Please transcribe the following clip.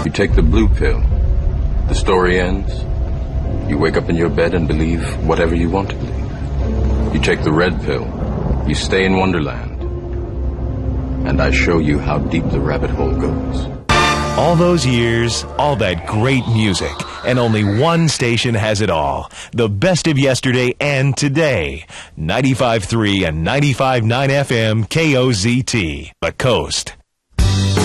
You take the blue pill. The story ends. You wake up in your bed and believe whatever you want to believe. You take the red pill. You stay in Wonderland. And I show you how deep the rabbit hole goes. All those years, all that great music, and only one station has it all. The best of yesterday and today. 95.3 and 95.9 FM KOZT, The Coast.